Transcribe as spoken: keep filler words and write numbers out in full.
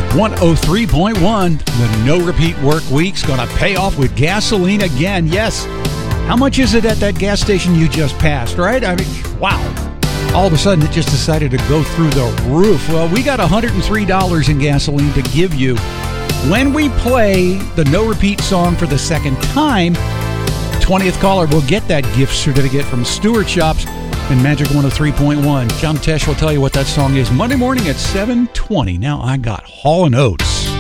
one oh three point one. The no repeat work week's going to pay off with gasoline again. Yes. How much is it at that gas station you just passed, right? I mean, wow. All of a sudden, it just decided to go through the roof. Well, we got one hundred three dollars in gasoline to give you when we play the no repeat song for the second time. twentieth caller will get that gift certificate from Stewart Shops and Magic one oh three point one. John Tesh will tell you what that song is Monday morning at seven twenty. Now I got Hall and Oates.